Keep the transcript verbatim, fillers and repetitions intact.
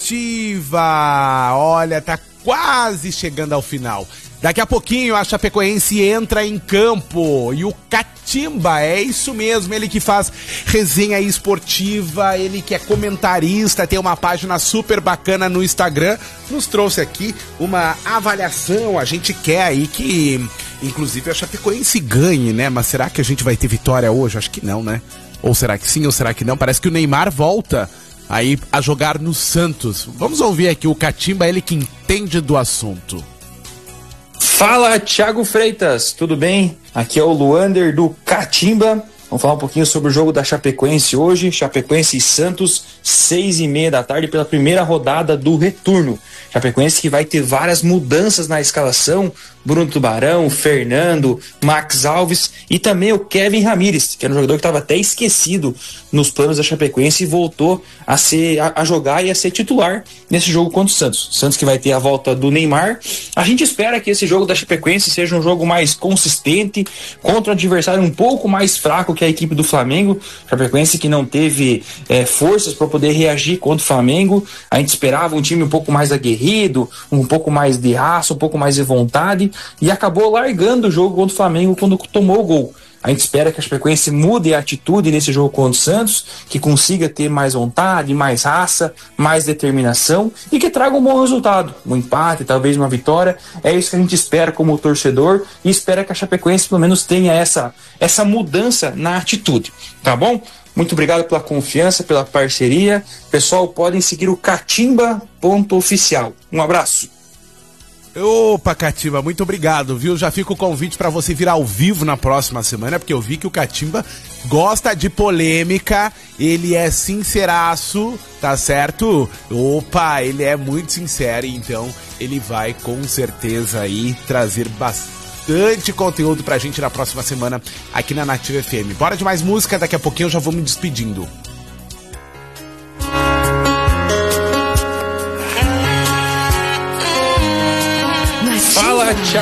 esportiva. Olha, tá quase chegando ao final. Daqui a pouquinho a Chapecoense entra em campo e o Catimba, é isso mesmo, ele que faz resenha esportiva, ele que é comentarista, tem uma página super bacana no Instagram, nos trouxe aqui uma avaliação. A gente quer aí que, inclusive, a Chapecoense ganhe, né? Mas será que a gente vai ter vitória hoje? Acho que não, né? Ou será que sim, ou será que não? Parece que o Neymar volta aí a jogar no Santos. Vamos ouvir aqui o Catimba, ele que entende do assunto. Fala, Thiago Freitas, tudo bem? Aqui é o Luander do Catimba. Vamos falar um pouquinho sobre o jogo da Chapecoense hoje. Chapecoense e Santos, seis e meia da tarde, pela primeira rodada do retorno. Chapecoense que vai ter várias mudanças na escalação. Bruno Tubarão, Fernando, Max Alves e também o Kevin Ramírez, que era um jogador que estava até esquecido nos planos da Chapecoense e voltou a, ser, a, a jogar e a ser titular nesse jogo contra o Santos. Santos que vai ter a volta do Neymar. A gente espera que esse jogo da Chapecoense seja um jogo mais consistente, contra um adversário um pouco mais fraco que a equipe do Flamengo. Chapecoense que não teve é, forças para poder reagir contra o Flamengo. A gente esperava um time um pouco mais aguerrido, um pouco mais de raça, um pouco mais de vontade, e acabou largando o jogo contra o Flamengo quando tomou o gol. A gente espera que a Chapecoense mude a atitude nesse jogo contra o Santos, que consiga ter mais vontade, mais raça, mais determinação e que traga um bom resultado. Um empate, talvez uma vitória. É isso que a gente espera como torcedor e espera que a Chapecoense pelo menos tenha essa, essa mudança na atitude. Tá bom? Muito obrigado pela confiança, pela parceria. Pessoal, podem seguir o catimba ponto oficial. Um abraço. Opa, Catimba, muito obrigado, viu? Já fica o convite pra você vir ao vivo na próxima semana, porque eu vi que o Catimba gosta de polêmica, ele é sinceraço, tá certo? Opa, ele é muito sincero, então ele vai com certeza aí trazer bastante conteúdo pra gente na próxima semana aqui na Nativa F M. Bora de mais música, daqui a pouquinho eu já vou me despedindo. Fala, tchau.